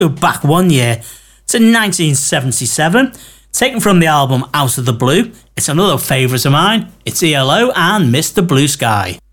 Go back 1 year to 1977, taken from the album Out of the Blue. It's another favourite of mine. It's ELO and Mr. Blue Sky.